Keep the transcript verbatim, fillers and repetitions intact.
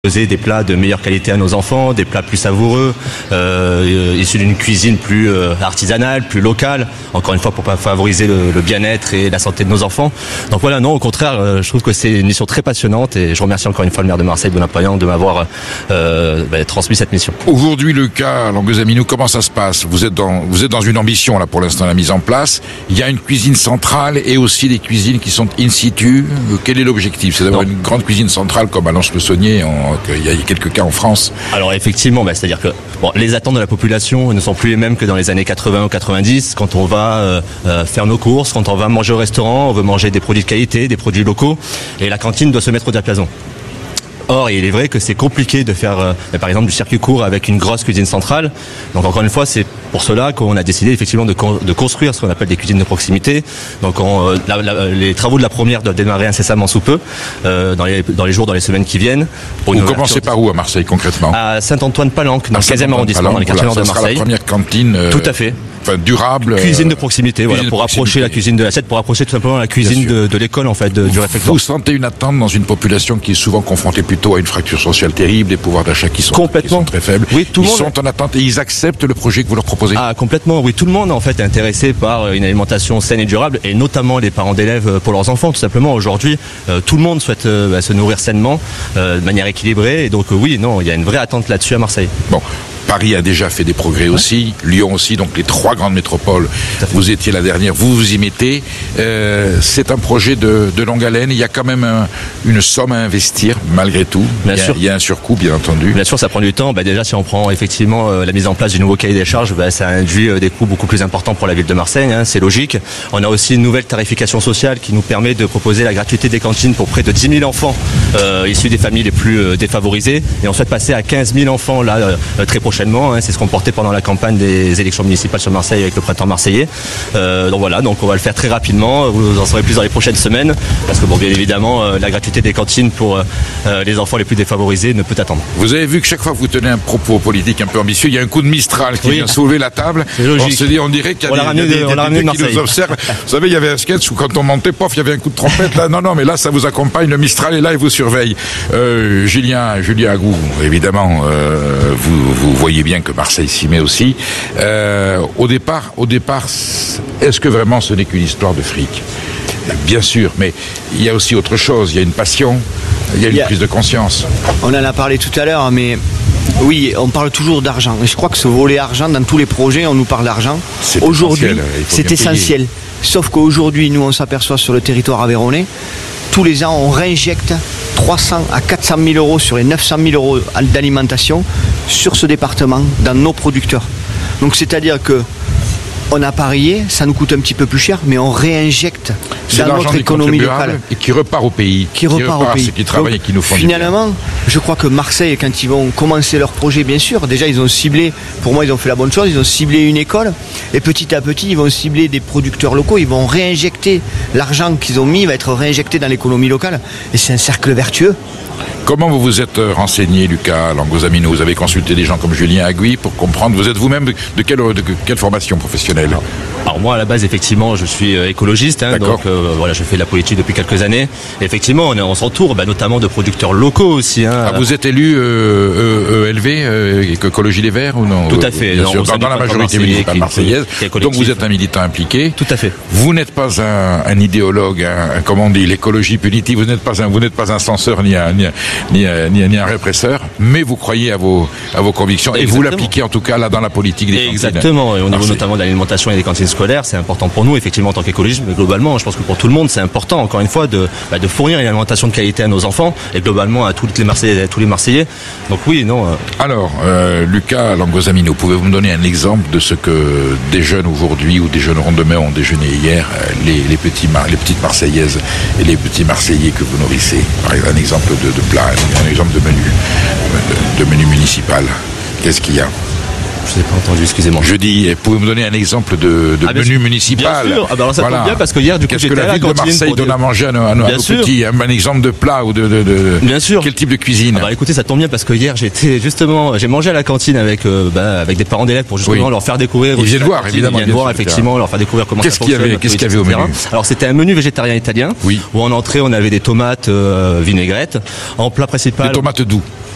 des plats de meilleure qualité à nos enfants, des plats plus savoureux, euh, issus d'une cuisine plus euh, artisanale, plus locale, encore une fois pour favoriser le, le bien-être et la santé de nos enfants. Donc voilà, non, au contraire, euh, je trouve que c'est une mission très passionnante et je remercie encore une fois le maire de Marseille, Benoît Payan, de m'avoir euh, bah, transmis cette mission. Aujourd'hui, Lucas Langosaminou, comment ça se passe ? Vous êtes dans, vous êtes dans une ambition là pour l'instant, la mise en place. Il y a une cuisine centrale et aussi des cuisines qui sont in situ. Quel est l'objectif ? C'est d'avoir non. une grande cuisine centrale comme à Lons-le-Saunier en il y a quelques cas en France. Alors effectivement, bah, c'est-à-dire que bon, les attentes de la population ne sont plus les mêmes que dans les années quatre-vingts ou quatre-vingt-dix, quand on va euh, euh, faire nos courses, quand on va manger au restaurant, on veut manger des produits de qualité, des produits locaux, et la cantine doit se mettre au diapason. Or, il est vrai que c'est compliqué de faire, euh, par exemple, du circuit court avec une grosse cuisine centrale. Donc, encore une fois, c'est pour cela qu'on a décidé effectivement de, con- de construire ce qu'on appelle des cuisines de proximité. Donc, on, euh, la, la, les travaux de la première doivent démarrer incessamment sous peu, euh, dans, les, dans les jours, dans les semaines qui viennent. Vous commencez par où à Marseille concrètement ? À Saint-Antoine-Palanque, dans le quinzième arrondissement, dans les quartiers nord de Marseille. La première cantine. Euh... Tout à fait. Enfin, durable. Cuisine de proximité, cuisine voilà, pour de rapprocher proximité. la cuisine de l'assiette, pour rapprocher tout simplement la cuisine de, de l'école, en fait, de, du réfectoire. Vous sentez une attente dans une population qui est souvent confrontée plutôt à une fracture sociale terrible, des pouvoirs d'achat qui sont, qui sont très faibles. Oui, tout ils le monde... sont en attente et ils acceptent le projet que vous leur proposez. Ah, complètement, oui. Tout le monde, en fait, est intéressé par une alimentation saine et durable, et notamment les parents d'élèves pour leurs enfants, tout simplement. Aujourd'hui, euh, tout le monde souhaite euh, bah, se nourrir sainement, euh, de manière équilibrée, et donc, euh, oui, non, il y a une vraie attente là-dessus à Marseille. Bon. Paris a déjà fait des progrès ouais. aussi, Lyon aussi, donc les trois grandes métropoles. Vous étiez la dernière, vous vous y mettez. Euh, c'est un projet de, de longue haleine. Il y a quand même un, une somme à investir, malgré tout. Bien il, y a, sûr. il y a un surcoût, bien entendu. Bien sûr, ça prend du temps. Bah, déjà, si on prend effectivement euh, la mise en place du nouveau cahier des charges, bah, ça induit euh, des coûts beaucoup plus importants pour la ville de Marseille. Hein, c'est logique. On a aussi une nouvelle tarification sociale qui nous permet de proposer la gratuité des cantines pour près de dix mille enfants euh, issus des familles les plus euh, défavorisées. Et on souhaite passer à quinze mille enfants là euh, très prochainement. Hein, c'est ce qu'on portait pendant la campagne des élections municipales sur Marseille avec le printemps marseillais. Euh, donc voilà, donc on va le faire très rapidement. Vous en saurez plus dans les prochaines semaines, parce que bon, bien évidemment, euh, la gratuité des cantines pour euh, les enfants les plus défavorisés ne peut attendre. Vous avez vu que chaque fois que vous tenez un propos politique un peu ambitieux, il y a un coup de Mistral qui oui. vient soulever la table. On se dit, on dirait qu'il y a on des, des, des, des, des, des qui nous observent. Vous savez, il y avait un sketch où quand on montait, pof, il y avait un coup de trompette. Là, non, non, mais là, ça vous accompagne. Le Mistral est là et vous surveille. Euh, Julien, Julien Agou, évidemment, euh, vous, vous voyez bien que Marseille s'y met aussi. Euh, au départ, au départ, est-ce que vraiment ce n'est qu'une histoire de fric ? Bien sûr, mais il y a aussi autre chose. Il y a une passion, il y a une il y a... prise de conscience. On en a parlé tout à l'heure, mais oui, on parle toujours d'argent. Et je crois que ce volet argent, dans tous les projets, on nous parle d'argent. C'est aujourd'hui, essentiel, c'est essentiel. Sauf qu'aujourd'hui, nous, on s'aperçoit sur le territoire aveyronnais, tous les ans, on réinjecte trois cents à quatre cent mille euros sur les neuf cent mille euros d'alimentation sur ce département, dans nos producteurs. Donc c'est-à-dire que on a parié, ça nous coûte un petit peu plus cher, mais on réinjecte c'est dans notre économie locale. Et qui repart au pays. Qui, qui repart, repart au pays. Ceux qui travaillent Donc, et qui nous font finalement, je crois que Marseille, quand ils vont commencer leur projet, bien sûr, déjà ils ont ciblé, pour moi ils ont fait la bonne chose, ils ont ciblé une école, et petit à petit ils vont cibler des producteurs locaux, ils vont réinjecter l'argent qu'ils ont mis, va être réinjecté dans l'économie locale, et c'est un cercle vertueux. Comment vous vous êtes renseigné, Lucas Langosaminou ? Vous avez consulté des gens comme Julien Agui pour comprendre. Vous êtes vous-même de, de, quelle, de quelle formation professionnelle ? Alors, alors moi, à la base, effectivement, je suis écologiste. Hein, donc euh, voilà, je fais de la politique depuis quelques années. Et effectivement, on, on s'entoure bah, notamment de producteurs locaux aussi. Hein. Ah, vous êtes élu euh, E L V, euh, Écologie Les Verts ou non ? Tout à fait. Bien sûr, dans, dans la majorité municipale marseillaise. Donc vous êtes un militant impliqué. Tout à fait. Vous n'êtes pas un, un idéologue, un, un, comment on dit, l'écologie punitive. Vous n'êtes pas un, vous n'êtes pas un censeur ni un, ni un Ni, ni, ni un répresseur, mais vous croyez à vos, à vos convictions. Exactement. Et vous l'appliquez en tout cas là dans la politique des cantines. Exactement, et au niveau notamment de l'alimentation et des cantines scolaires, c'est important pour nous, effectivement, en tant qu'écologiste, mais globalement, je pense que pour tout le monde, c'est important, encore une fois, de, bah, de fournir une alimentation de qualité à nos enfants, et globalement à, toutes les Marseillais, à tous les Marseillais. Donc oui, non. Euh... Alors, euh, Lucas Langosaminou, pouvez-vous me donner un exemple de ce que des jeunes aujourd'hui, ou des jeunes rondemains ont déjeuné hier, les, les, petits, les petites Marseillaises et les petits Marseillais que vous nourrissez? Par exemple, un exemple de, de plat, un exemple de menu, de, de menu municipal. Qu'est-ce qu'il y a? Je n'ai pas entendu, excusez-moi. Je dis, pouvez-vous me donner un exemple de, de ah, menu municipal? Bien sûr. Ah, bah alors ça voilà. tombe bien parce que hier, du coup, qu'est-ce que la ville de Marseille donne à manger à nos, à nos petits? Un, un exemple de plat ou de, de, de bien sûr. Quel type de cuisine? Ah bah écoutez, ça tombe bien parce que hier, j'étais justement, j'ai mangé à la cantine avec euh, bah, avec des parents d'élèves pour justement oui. leur faire découvrir. Ils viennent voir, évidemment. Ils viennent voir, effectivement, leur faire découvrir comment qu'est-ce ça qu'il y fonctionne. avait, qu'est-ce qu'il y avait au menu? Alors c'était un menu végétarien italien. Oui. Où en entrée, on avait des tomates euh, vinaigrettes. En plat principal. Des tomates doux.